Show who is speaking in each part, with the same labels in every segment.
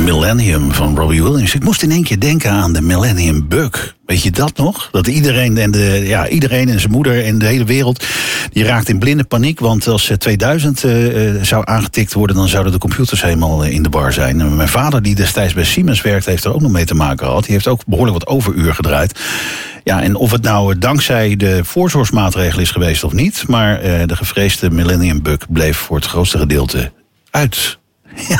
Speaker 1: Millennium van Robbie Williams. Ik moest in één keer denken aan de Millennium Bug. Weet je dat nog? Dat iedereen en zijn moeder en de hele wereld... die raakt in blinde paniek. Want als 2000 zou aangetikt worden... dan zouden de computers helemaal in de war zijn. En mijn vader, die destijds bij Siemens werkte... heeft er ook nog mee te maken gehad. Die heeft ook behoorlijk wat overuur gedraaid. Ja, en of het nou dankzij de voorzorgsmaatregelen is geweest of niet... maar de gevreesde Millennium Bug bleef voor het grootste gedeelte uit. Ja.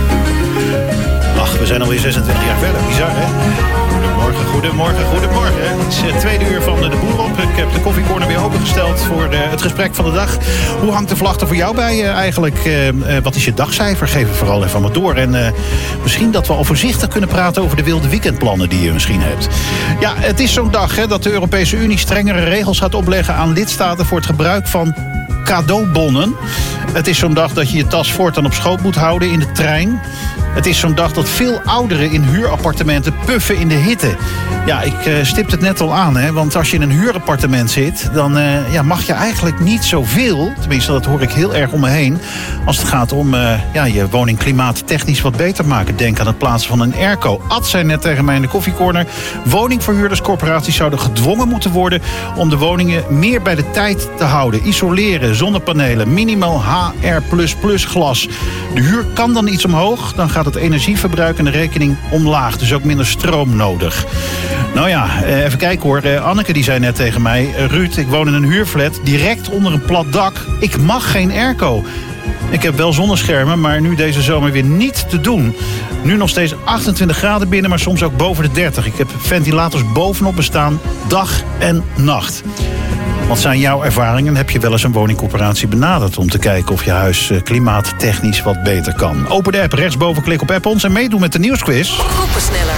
Speaker 1: Ach, we zijn alweer 26 jaar verder. Bizar, hè? Goedemorgen. Het is het tweede uur van de Boer op. Ik heb de koffiecorner weer opengesteld voor het gesprek van de dag. Hoe hangt de vlag er voor jou bij eigenlijk? Wat is je dagcijfer? Geef het vooral even maar door. En misschien dat we al voorzichtig kunnen praten over de wilde weekendplannen die je misschien hebt. Ja, het is zo'n dag hè, dat de Europese Unie strengere regels gaat opleggen aan lidstaten voor het gebruik van cadeaubonnen. Het is zo'n dag dat je je tas voortaan op schoot moet houden in de trein. Het is zo'n dag dat veel ouderen in huurappartementen puffen in de hitte. Ja, ik stipte het net al aan, hè, want als je in een huurappartement zit... dan mag je eigenlijk niet zoveel, tenminste dat hoor ik heel erg om me heen... als het gaat om je woning klimaattechnisch wat beter maken. Denk aan het plaatsen van een airco. Ad zei net tegen mij in de koffiecorner... woningverhuurderscorporaties zouden gedwongen moeten worden... om de woningen meer bij de tijd te houden. Isoleren, zonnepanelen, minimaal HR++ glas. De huur kan dan iets omhoog, dan gaat het energieverbruik en de rekening omlaag. Dus ook minder stroom nodig. Nou ja, even kijken hoor. Anneke die zei net tegen mij... Ruud, ik woon in een huurflat direct onder een plat dak. Ik mag geen airco. Ik heb wel zonneschermen, maar nu deze zomer weer niet te doen. Nu nog steeds 28 graden binnen, maar soms ook boven de 30. Ik heb ventilators bovenop me staan, dag en nacht. Wat zijn jouw ervaringen? Heb je wel eens een woningcorporatie benaderd... om te kijken of je huis klimaattechnisch wat beter kan? Open de app, rechtsboven klik op app ons en meedoen met de nieuwsquiz.
Speaker 2: Groepensneller.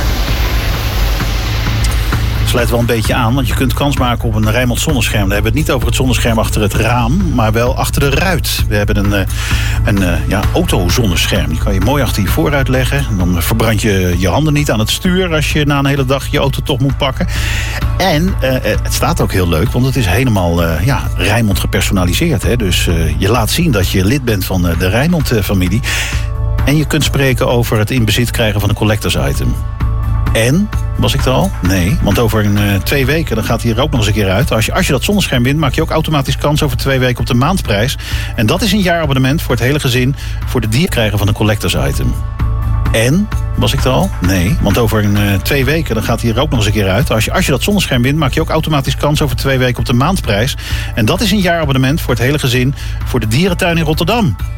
Speaker 1: Sluit wel een beetje aan, want je kunt kans maken op een Rijnmond zonnescherm. Daar hebben we het niet over het zonnescherm achter het raam, maar wel achter de ruit. We hebben een autozonnescherm. Die kan je mooi achter je voorruit leggen. Dan verbrand je je handen niet aan het stuur als je na een hele dag je auto toch moet pakken. En het staat ook heel leuk, want het is helemaal Rijnmond gepersonaliseerd. Hè? Dus je laat zien dat je lid bent van de Rijnmond-familie. En je kunt spreken over het in bezit krijgen van een collectors item. En, was ik er al? Nee, want over 2 weken dan gaat hij er ook nog eens een keer uit. Als je dat zonnescherm wint, maak je ook automatisch kans over 2 weken op de maandprijs. En dat is een jaarabonnement voor het hele gezin voor de dier krijgen van een collectors item. En, was ik er al? Nee, want over 2 weken dan gaat hij er ook nog eens een keer uit. Als je dat zonnescherm wint, maak je ook automatisch kans over 2 weken op de maandprijs. En dat is een jaarabonnement voor het hele gezin voor de dierentuin in Rotterdam.